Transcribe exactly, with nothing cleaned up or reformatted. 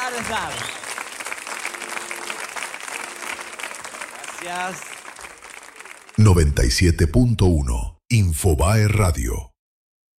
tardes, Dar. Gracias. noventa y siete punto uno Infobae Radio.